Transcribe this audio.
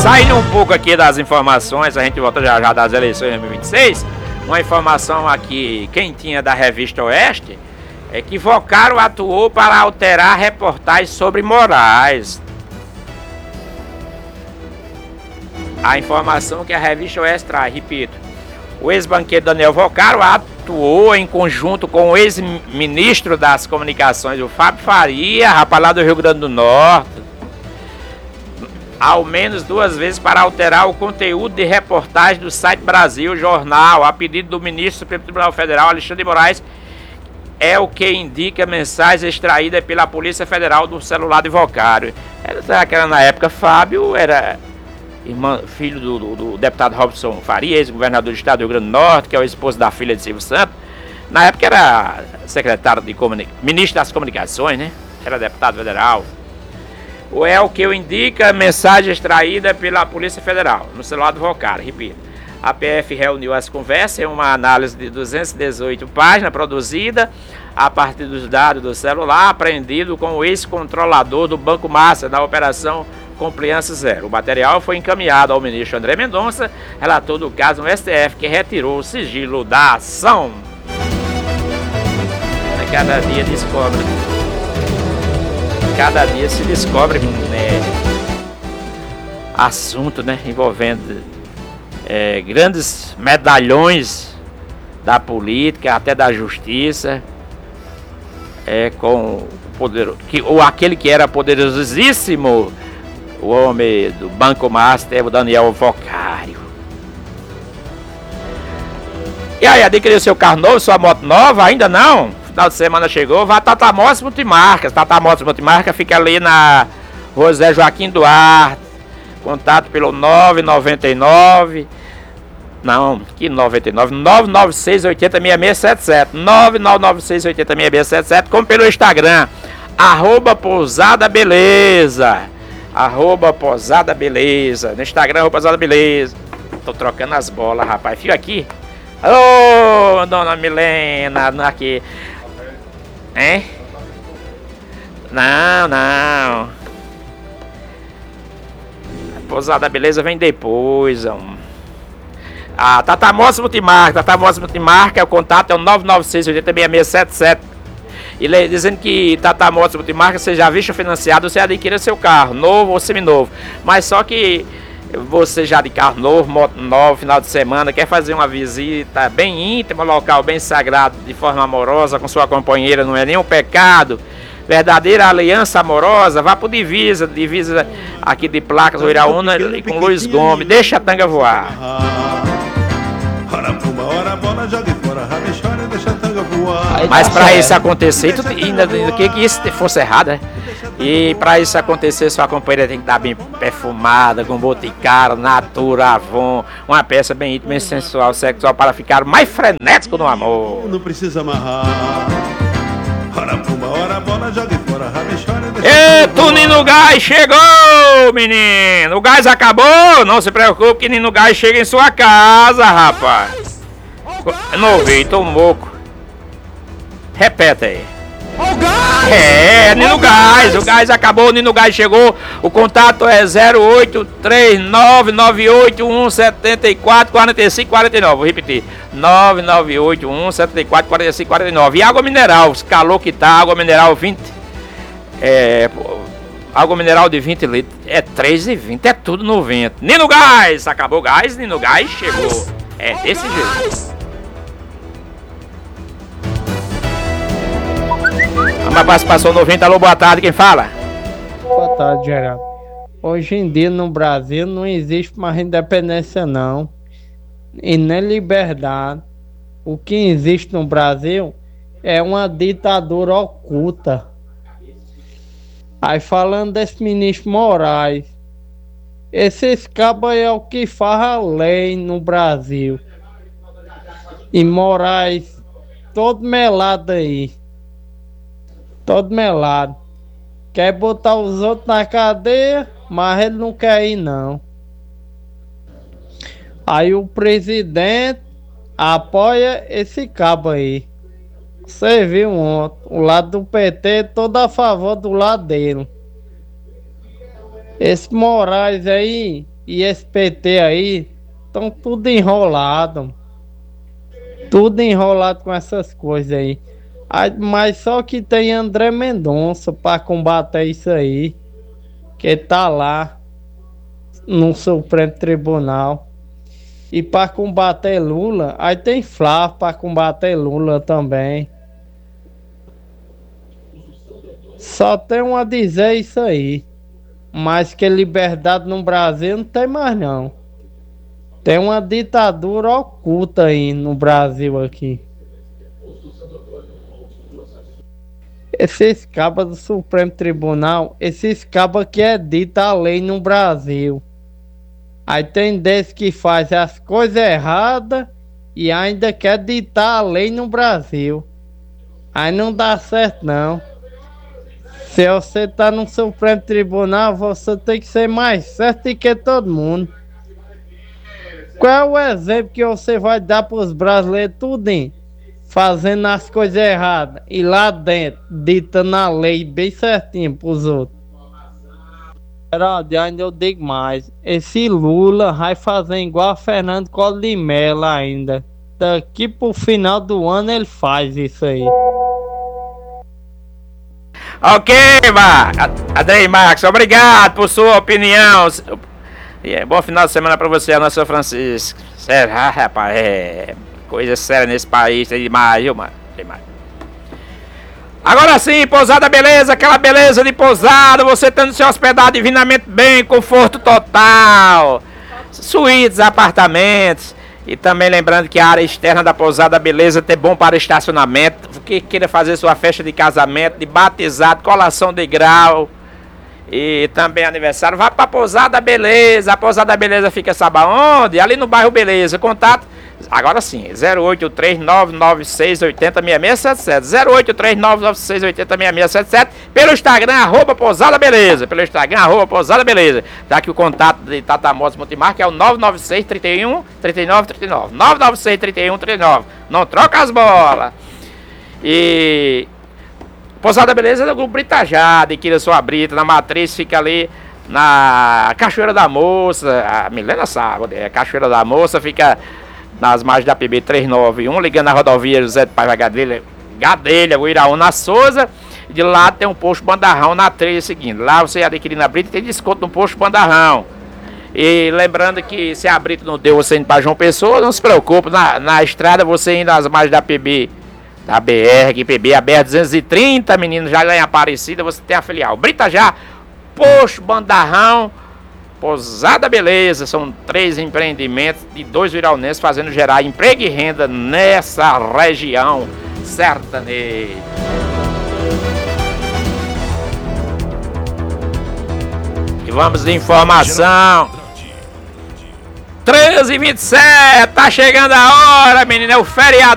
Saindo um pouco aqui das informações, a gente volta já das eleições de 2026. Uma informação aqui quentinha da revista Oeste é que Vocaro atuou para alterar reportagens sobre Moraes. A informação que a revista Oeste traz, repito, o ex-banqueiro Daniel Vocaro atuou em conjunto com o ex-ministro das Comunicações, o Fábio Faria, rapaz lá do Rio Grande do Norte, ao menos 2 vezes para alterar o conteúdo de reportagem do site Brasil Jornal, a pedido do ministro do Supremo Tribunal Federal, Alexandre de Moraes, é o que indica mensagem extraída pela Polícia Federal do celular de Vocaro. Era na época, Fábio era filho do deputado Robson Faria, ex-governador do estado do Rio Grande do Norte, que é o esposo da filha de Silvio Santos. Na época era secretário de ministro das Comunicações, né? Era deputado federal. Ou é o que indica mensagem extraída pela Polícia Federal no celular do Vocaro, repito. A PF reuniu as conversas em uma análise de 218 páginas produzida a partir dos dados do celular apreendido com o ex-controlador do Banco Master na Operação Compliance Zero. O material foi encaminhado ao ministro André Mendonça, relator do caso no STF, que retirou o sigilo da ação. Cada dia descobre. Cada dia se descobre, né, assunto, né, envolvendo grandes medalhões da política, até da justiça, com o poder, ou aquele que era poderosíssimo, o homem do Banco Master, o Daniel Vocaro. E aí, adquiriu seu carro novo, sua moto nova? Ainda não? Final de semana chegou, vá a Tata Motors Multimarcas. Tata Motors Multimarcas fica ali na José Joaquim Duarte. Contato pelo 999. Não, que 99? 996806677. 99996806677. Como pelo Instagram, @Pousada Beleza. @Pousada Beleza. No Instagram, Pousada Beleza. Tô trocando as bolas, rapaz. Fica aqui. Alô, dona Milena, aqui. Hein? Não. A Pousada Beleza vem depois. A Tata Motors Multimarca. O contato é o 996806677. E dizendo que Tata Motors Multimarca, você já visto financiado, você adquira seu carro, novo ou seminovo. Mas só que você já de carro novo, moto nova, final de semana, quer fazer uma visita bem íntima, local bem sagrado, de forma amorosa, com sua companheira, não é nenhum pecado, verdadeira aliança amorosa, vá pro Divisa aqui de Placas, Uiraúna, com Luiz Gomes, deixa a tanga voar. Mas para isso acontecer, ainda que isso fosse errado, né? E para isso acontecer, sua companheira tem que estar bem perfumada, com boticário, Natura, Avon, uma peça bem íntima e sensual, sexual, para ficar mais frenético no amor. Não precisa amarrar. Ora pumba, ora bola, jogue fora, rabichora, Eita, Nino Gás chegou, menino! O gás acabou? Não se preocupe que Nino Gás chega em sua casa, rapaz. Noveito, moco. Repete aí. O gás! Nino Gás, o gás acabou, o Nino Gás chegou. O contato é 08399817444549. Vou repetir: 99817444549. E água mineral, calor que tá, água mineral 20. Água mineral de 20 litros é 3,20, é tudo no vento. Nino Gás, acabou o gás, Nino Gás chegou. É desse jeito. A participação 90, alô, boa tarde, quem fala? Boa tarde, Geraldo. Hoje em dia no Brasil não existe mais independência não, e nem liberdade. O que existe no Brasil é uma ditadura oculta. Aí falando desse ministro Moraes, esses cabos é o que faz a lei no Brasil. E Moraes todo melado aí. Todo melado. Quer botar os outros na cadeia, mas ele não quer ir não. Aí o presidente apoia esse cabo aí. Você viu ontem, o lado do PT todo a favor do lado dele. Esse Moraes aí e esse PT aí estão tudo enrolado. Tudo enrolado com essas coisas aí. Mas só que tem André Mendonça para combater isso aí. Que tá lá no Supremo Tribunal. E para combater Lula, aí tem Flávio para combater Lula também. Só tem um a dizer isso aí. Mas que liberdade no Brasil não tem mais não. Tem uma ditadura oculta aí no Brasil aqui. Esses cabas do Supremo Tribunal, esses cabas que editam a lei no Brasil. Aí tem desse que faz as coisas erradas e ainda quer ditar a lei no Brasil. Aí não dá certo não. Se você tá no Supremo Tribunal, você tem que ser mais certo do que todo mundo. Qual é o exemplo que você vai dar para os brasileiros tudinho? Fazendo as coisas erradas e lá dentro, ditando a lei bem certinho pros outros. Geraldo, ainda eu digo mais. Esse Lula vai fazer igual a Fernando Collor de Mello ainda. Daqui pro final do ano ele faz isso aí. Ok, Adrei Marques, obrigado por sua opinião. Bom final de semana pra você, Ana São Francisco. Sério, rapaz, coisa séria nesse país, tem demais, viu, mano? Demais. Agora sim, pousada beleza, aquela beleza de pousada, você tendo se hospedado divinamente bem, conforto total, suítes, apartamentos. E também lembrando que a área externa da pousada beleza é bom para estacionamento. Que queira fazer sua festa de casamento, de batizado, colação de grau e também aniversário, vá para a pousada beleza. A pousada beleza fica, sabe aonde? Ali no bairro Beleza. Contato agora sim, 083-996-80-6677, 083-996-80-6677, pelo Instagram, @pousada beleza, pelo Instagram, @pousada beleza. Já que o contato de Tata Motos Multimarca é o 996-31-3939, 996-31-39, não troca as bolas. E Pousada Beleza é do Grupo Britajá, adquira sua brita, na matriz fica ali na Cachoeira da Moça, a Milena sabe, a Cachoeira da Moça fica nas margens da PB 391, ligando a rodovia José de Paiva Gadelha, Uiraúna Souza. De lá tem um posto Bandarrão na trilha seguinte. Lá você adquirindo a brita tem desconto no posto Bandarrão. E lembrando que se a brita não deu você indo para João Pessoa, não se preocupe, na estrada você indo às margens da PB, da BR, que PB, a BR 230, menino, já lá em Aparecida, você tem a filial Brita já, posto Bandarrão, Pousada Beleza. São 3 empreendimentos de 2 viraunenses fazendo gerar emprego e renda nessa região sertaneja. E vamos de informação. 13h27, tá chegando a hora, menino, é o feriado.